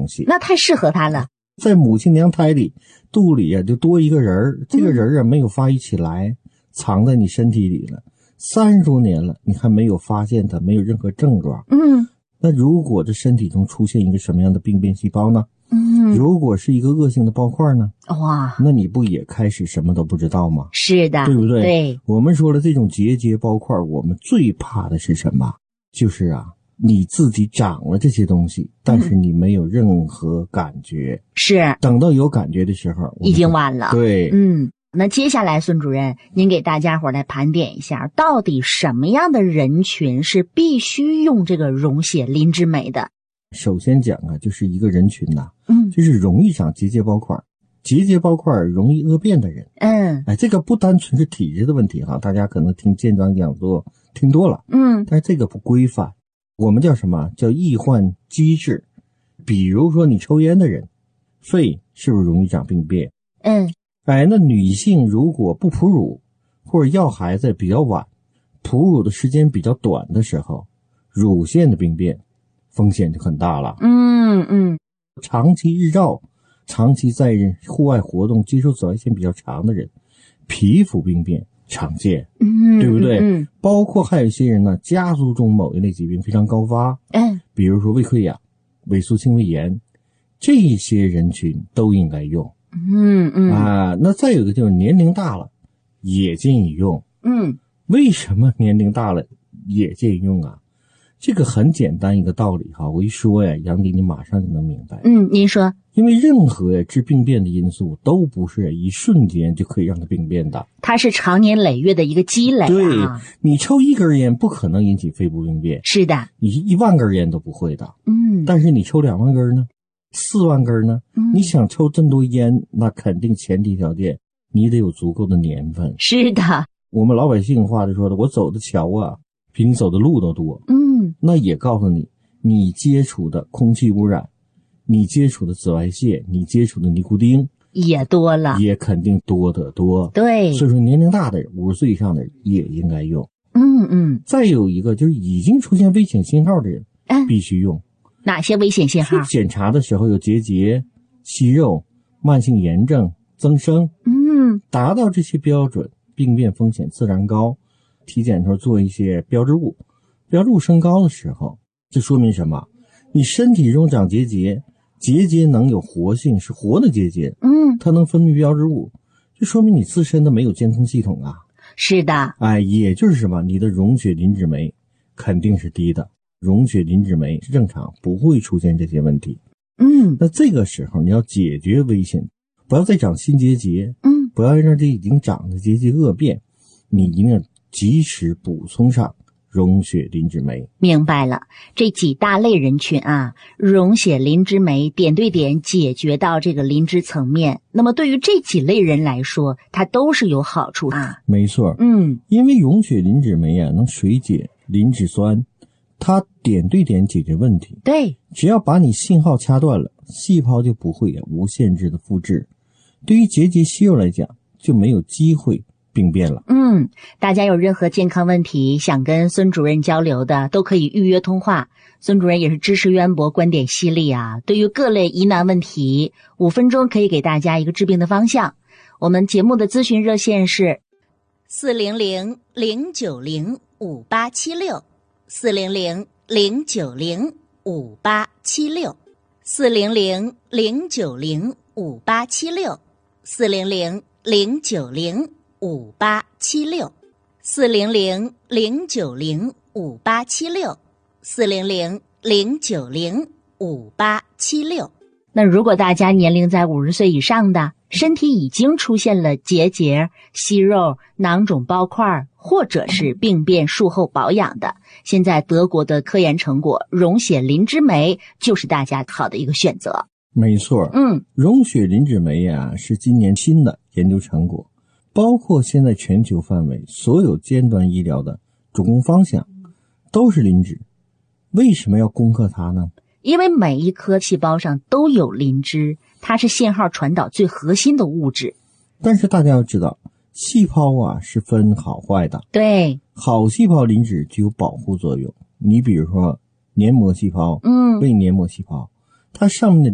东西。 那太适合他了。 在母亲娘胎里，肚里啊就多一个人儿，这个人啊没有发育起来，藏在你身体里了，30多年了，你还没有发现它，没有任何症状。那如果这身体中出现一个什么样的病变细胞呢？如果是一个恶性的包块呢？ 哇， 那你不也开始什么都不知道吗？ 是的， 对不对？ 对， 我们说了，这种结节包块，我们最怕的是什么？就是啊，你自己长了这些东西，但是你没有任何感觉。 是， 等到有感觉的时候， 已经晚了。 对， 那接下来孙主任，您给大家伙来盘点一下，到底什么样的人群是必须用这个溶血磷脂镁的？ 首先讲啊，就是一个人群呐，就是容易长结节包块，结节包块容易恶变的人。这个不单纯是体质的问题哈，大家可能听健康讲座听多了，但是这个不规范，我们叫什么？叫易患机制。比如说你抽烟的人，肺是不是容易长病变？那女性如果不哺乳或者要孩子比较晚，哺乳的时间比较短的时候，乳腺的病变风险就很大了。长期日照，长期在户外活动，接受紫外线比较长的人，皮肤病变常见，对不对？包括还有一些人呢，家族中某一类疾病非常高发，比如说胃溃疡、萎缩性胃炎，这些人群都应该用。那再有一个就是年龄大了也建议用。为什么年龄大了也建议用啊？这个很简单一个道理哈，我一说呀，杨迪你马上就能明白。 您说。 因为任何致病变的因素都不是一瞬间就可以让它病变的，它是长年累月的一个积累。 对，你抽1根烟不可能引起肺部病变， 是的， 你1万根烟都不会的。但是你抽2万根呢，4万根呢，你想抽这么多烟，那肯定前提条件你得有足够的年份。 是的， 我们老百姓话就说的，我走的桥啊比你走的路都多。那也告诉你，你接触的空气污染，你接触的紫外线，你接触的尼古丁也多了， 也肯定多得多。 对， 所以说年龄大的人，50岁以上的人也应该用。再有一个就是已经出现危险信号的人，必须用。 哪些危险信号？ 检查的时候有结节、息肉、慢性炎症、增生，达到这些标准，病变风险自然高。体检时候做一些标志物，标志物升高的时候，这说明什么？你身体中长结节，结节能有活性，是活的结节，它能分泌标志物，就说明你自身的没有监控系统啊。 是的， 也就是什么？你的溶血磷脂镁肯定是低的，溶血磷脂镁是正常，不会出现这些问题。那这个时候你要解决危险，不要再长新结节，不要让这已经长的结节恶变，你一定要及时补充上溶血磷脂镁。 明白了，这几大类人群啊，溶血磷脂镁点对点解决到这个磷脂层面，那么对于这几类人来说，它都是有好处啊。 没错，因为溶血磷脂镁能水解磷脂酸，它点对点解决问题。 对， 只要把你信号掐断了，细胞就不会无限制的复制。对于结节息肉来讲，就没有机会病变了。 大家有任何健康问题想跟孙主任交流的，都可以预约通话。孙主任也是知识渊博，观点犀利啊。对于各类疑难问题，5分钟可以给大家一个治病的方向。我们节目的咨询热线是400-090-5876，400-090-5876，400-090-5876。那如果大家年龄在50岁以上的，身体已经出现了结节、息肉、囊肿包块，或者是病变术后保养的，现在德国的科研成果溶血磷脂镁就是大家好的一个选择。 没错，溶血磷脂镁是今年新的研究成果，包括现在全球范围所有尖端医疗的主攻方向都是磷脂。为什么要攻克它呢？ 因为每一颗细胞上都有磷脂，它是信号传导最核心的物质。 但是大家要知道，细胞是分好坏的。 对， 好细胞磷脂具有保护作用。你比如说黏膜细胞、胃黏膜细胞，它上面的